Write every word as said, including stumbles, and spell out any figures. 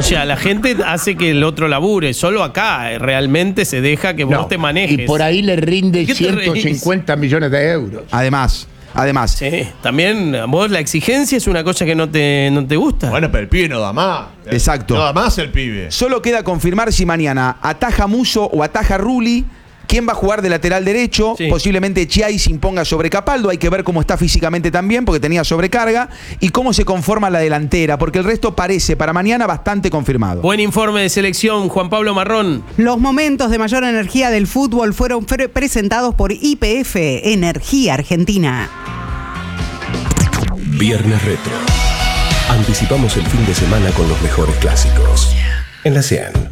O sea, la gente hace que el otro labure. Solo acá realmente se deja que vos No, te manejes. Y por ahí le rinde ¿Qué te ciento cincuenta millones de euros. Además, además. Sí, también vos la exigencia es una cosa que no te, no te gusta. Bueno, pero el pibe no da más. Exacto. No da más el pibe. Solo queda confirmar si mañana ataja Musso o ataja Rulli. ¿Quién va a jugar de lateral derecho? Sí. Posiblemente Chiai se imponga sobre Capaldo. Hay que ver cómo está físicamente también, porque tenía sobrecarga. Y cómo se conforma la delantera, porque el resto parece para mañana bastante confirmado. Buen informe de selección, Juan Pablo Marrón. Los momentos de mayor energía del fútbol fueron pre- presentados por Y P F, Energía Argentina. Viernes Retro. Anticipamos el fin de semana con los mejores clásicos. En la cien.